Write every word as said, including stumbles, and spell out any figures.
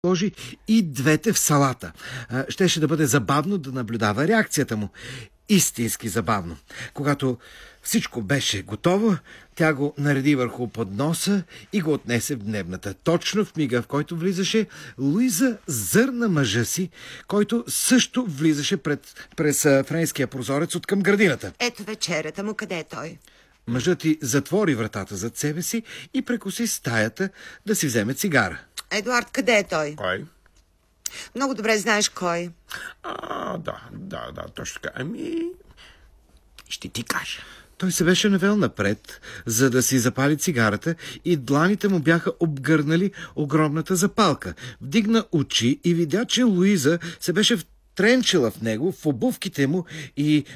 сложи и двете в салата. А, Щеше да бъде забавно да наблюдава реакцията му. Истински забавно. Когато всичко беше готово, тя го нареди върху подноса и го отнесе в дневната. Точно в мига, в който влизаше, Луиза зърна мъжа си, който също влизаше пред, през а, френския прозорец от към градината. Ето вечерята му, къде е той? Мъжът ти затвори вратата зад себе си и прекоси стаята да си вземе цигара. Едуард, къде е той? Кой? Много добре знаеш кой. А, да, да, да, точно така. Ами, ще ти кажа. Той се беше навел напред, за да си запали цигарата, и дланите му бяха обгърнали огромната запалка. Вдигна очи и видя, че Луиза се беше втренчила в него, в обувките му, и